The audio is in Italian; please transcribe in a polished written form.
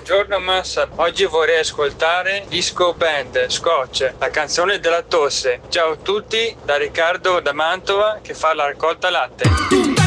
Buongiorno massa, oggi vorrei ascoltare Disco Band, Scotch, la canzone della tosse. Ciao a tutti, da Riccardo da Mantova che fa la raccolta latte.